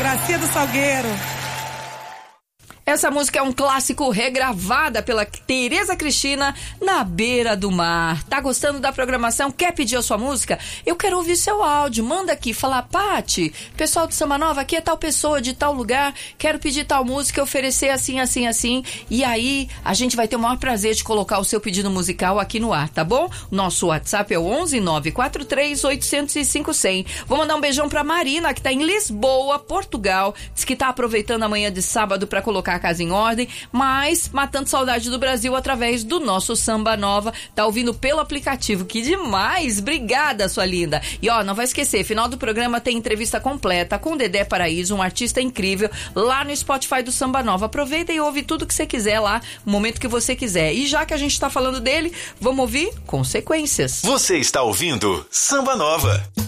Gracinha do Salgueiro. Essa música é um clássico, regravada pela Tereza Cristina, Na Beira do Mar. Tá gostando da programação? Quer pedir a sua música? Eu quero ouvir seu áudio. Manda aqui, fala: Pati, pessoal do Samba Nova, aqui é tal pessoa de tal lugar, quero pedir tal música, oferecer assim, assim, assim. E aí, a gente vai ter o maior prazer de colocar o seu pedido musical aqui no ar, tá bom? Nosso WhatsApp é o 11-943-805-100. Vou mandar um beijão pra Marina, que tá em Lisboa, Portugal. Diz que tá aproveitando a manhã de sábado pra colocar a casa em ordem, mas matando saudade do Brasil através do nosso Samba Nova. Tá ouvindo pelo aplicativo. Que demais! Obrigada, sua linda. E ó, não vai esquecer, final do programa tem entrevista completa com Dedé Paraíso, um artista incrível, lá no Spotify do Samba Nova. Aproveita e ouve tudo que você quiser lá, no momento que você quiser. E já que a gente tá falando dele, vamos ouvir Consequências. Você está ouvindo Samba Nova.